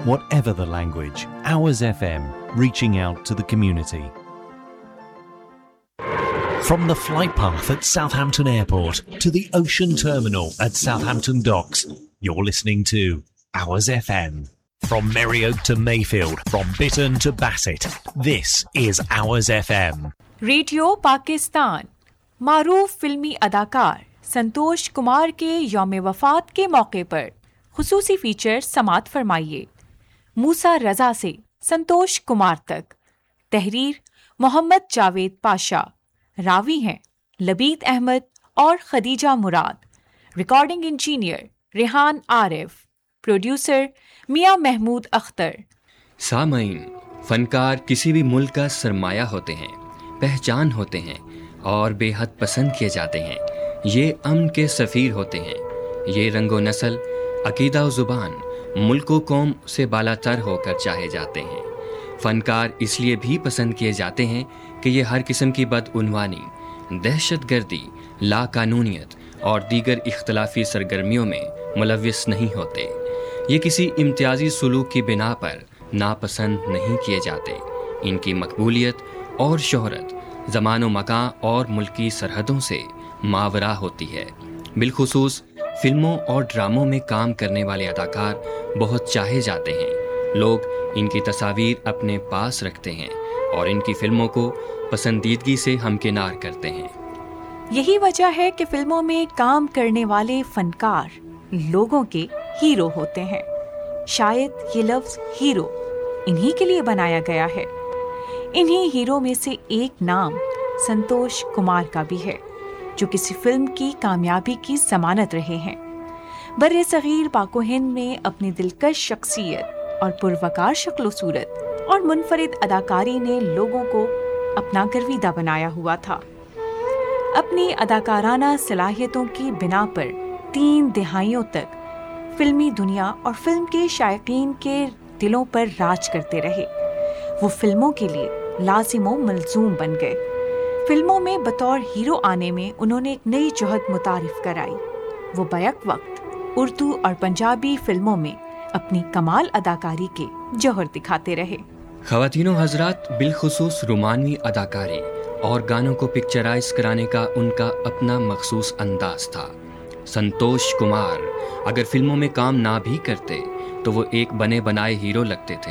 whatever the language. Hours FM, reaching out to the community. From the flight path at Southampton Airport to the ocean terminal at Southampton Docks, you're listening to Hours FM. From Merrioak to Mayfield, from Bitton to Bassett, this is Hours FM. Radio Pakistan. मारूफ फिल्मी अदाकार संतोष कुमार के यौम वफात के मौके पर खुसूसी feature समात फरमाइए। मूसा रजा से संतोष कुमार तक। तहरीर मोहम्मद जावेद पाशा। रावी हैं लबीद अहमद और खदीजा मुराद। Recording engineer Rehan Arif. Producer मियां महमूद अख्तर। सामईन, फनकार किसी भी मुल्क का सरमाया होते हैं, पहचान होते हैं और बेहद पसंद किए जाते हैं। ये अमन के सफ़ीर होते हैं। ये रंगो नस्ल, अकीदा और ज़ुबान, मुल्क व कौम से बालातर होकर चाहे जाते हैं। फ़नकार इसलिए भी पसंद किए जाते हैं कि ये हर किस्म की बदउनवानी, दहशतगर्दी, लाकानूनियत और दीगर इख्तलाफी सरगर्मियों में मुलव्विस नहीं होते। ये किसी इम्तियाजी सुलूक की बिना पर नापसंद नहीं किए जाते। इनकी मकबूलियत और शोहरत ज़मान व मकान और मुल्की सरहदों से मावरा होती है। बिलखुसूस फिल्मों और ड्रामों में काम करने वाले अदाकार बहुत चाहे जाते हैं। लोग इनकी तस्वीर अपने पास रखते हैं और इनकी फिल्मों को पसंदीदगी से हमकिनार करते हैं। यही वजह है कि फिल्मों में काम करने वाले फनकार लोगों के हीरो होते हैं। शायद ये लफ्ज़ हीरो इन्हीं के लिए बनाया गया है। इन्हीं हीरो में से एक नाम संतोष कुमार का भी है, जो किसी फिल्म की कामयाबी की ज़मानत रहे हैं। बर्रे सगीर पाको हिंद में अपनी दिलकश शख्सियत और पुरवकार शक्ल सूरत और मुनफरिद अदाकारी ने लोगों को अपना गर्विदा बनाया हुआ था। अपनी अदाकाराना सलाहियतों की बिना पर 3 दहाइयों तक फिल्मी दुनिया और फिल्म के शायकीन के दिलों पर राज करते रहे। वो फिल्मों के लिए लाजिम व मलजूम बन गए। फिल्मों में बतौर हीरो आने में उन्होंने एक नई जोहद मुतारिफ कराई। वो बैक वक्त उर्दू और पंजाबी फिल्मों में अपनी कमाल अदाकारी के जौहर दिखाते रहे। ख़वातीनो हज़रात, बिलखुसूस रोमानवी अदाकारी और गानों को पिक्चराइज कराने का उनका अपना मखसूस अंदाज था। संतोष कुमार अगर फिल्मों में काम ना भी करते तो वो एक बने बनाए हीरो लगते थे।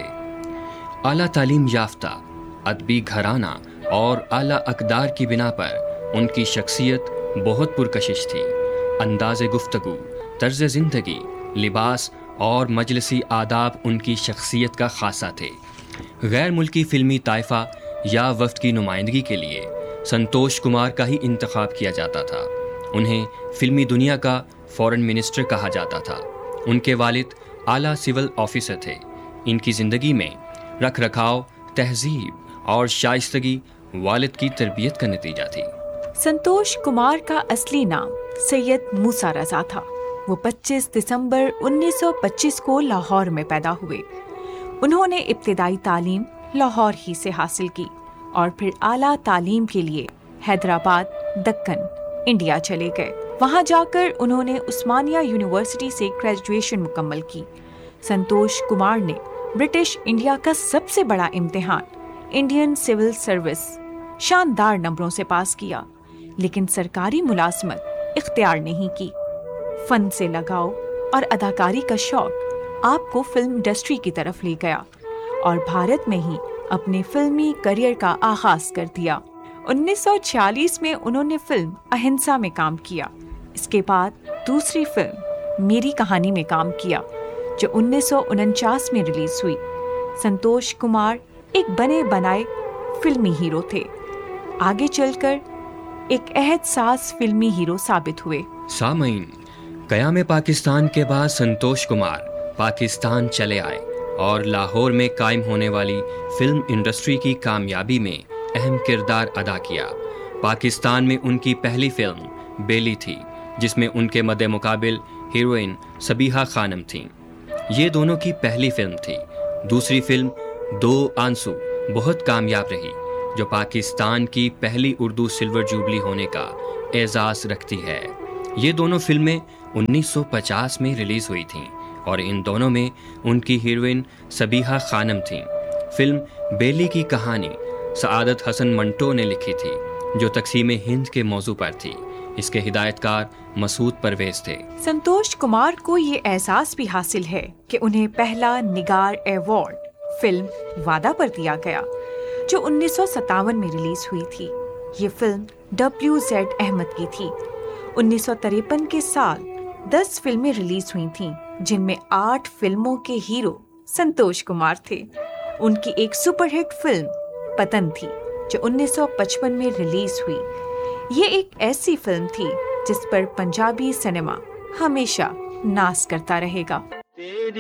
आला तालीम याफ्ता, अदबी घराना और आला अक़दार की बिना पर उनकी शख्सियत बहुत पुरकशिश थी। अंदाज़े गुफ्तगू, तर्ज़ ज़िंदगी, लिबास और मजलिसी आदाब उनकी शख्सियत का खासा थे। गैर मुल्की फ़िल्मी ताइफ़ा या वफ़द की नुमाइंदगी के लिए संतोष कुमार का ही इंतखाब किया जाता था। उन्हें फ़िल्मी दुनिया का फ़ॉरेन मिनिस्टर कहा जाता था। उनके वालिद आला सिविल ऑफिसर थे। इनकी ज़िंदगी में रख रखाव, तहज़ीब और शाइस्तगी वालिद की तरबियत का नतीजा थी। संतोष कुमार का असली नाम सैयद मूसा रजा था। वो 25 दिसंबर 1925 को लाहौर में पैदा हुए। उन्होंने इब्तिदाई तालीम लाहौर ही से हासिल की और फिर आला तालीम के लिए हैदराबाद, दक्कन, इंडिया चले गए। वहां जाकर उन्होंने उस्मानिया यूनिवर्सिटी से ग्रेजुएशन मुकम्मल की। संतोष कुमार ने ब्रिटिश इंडिया का सबसे बड़ा इम्तिहान इंडियन सिविल सर्विस शानदार नंबरों से पास किया, लेकिन सरकारी मुलाजमत इख्तियार नहीं की। फन से लगाव और अदाकारी का शौक आपको फिल्म इंडस्ट्री की तरफ ले गया और भारत में ही अपने फिल्मी करियर का आगाज कर दिया। 1946 में उन्होंने फिल्म अहिंसा में काम किया। इसके बाद दूसरी फिल्म मेरी कहानी में काम किया, जो 1949 में रिलीज हुई। संतोष कुमार एक बने बनाए फिल्मी हीरो थे। आगे चलकर एक अहद साज फिल्मी हीरो साबित हुए। सामईन, क़याम पाकिस्तान के बाद संतोष कुमार पाकिस्तान चले आए और लाहौर में कायम होने वाली फिल्म इंडस्ट्री की कामयाबी में अहम किरदार अदा किया। पाकिस्तान में उनकी पहली फिल्म बेली थी, जिसमें उनके मद्दे मुकाबिल हीरोइन सबीहा खानम थीं। ये दोनों की पहली फिल्म थी। दूसरी फिल्म दो आंसू बहुत कामयाब रही, जो पाकिस्तान की पहली उर्दू सिल्वर जुबली होने का एजाज़ रखती है। ये दोनों फिल्में 1950 में रिलीज़ हुई थीं اور ان دونوں میں ان کی ہیروئن سبیحہ خانم تھیں۔ فلم بیلی کی کہانی سعادت حسن منٹو نے لکھی تھی، جو تقسیم ہند کے موضوع پر تھی۔ اس کے ہدایت کار مسعود پرویز تھے۔ سنتوش کمار کو یہ اعزاز بھی حاصل ہے کہ انہیں پہلا نگار ایوارڈ فلم وعدہ پر دیا گیا، جو 1957 میں ریلیز ہوئی تھی۔ یہ فلم WZ احمد کی تھی۔ 1953 کے سال 10 فلمیں ریلیز ہوئی تھیں، جن میں 8 فلموں کے ہیرو سنتوش کمار تھے۔ ان کی ایک سپر ہٹ فلم پتن تھی، جو 1955 میں ریلیز ہوئی۔ یہ ایک ایسی فلم تھی جس پر پنجابی سنیما ہمیشہ ناز کرتا رہے گا۔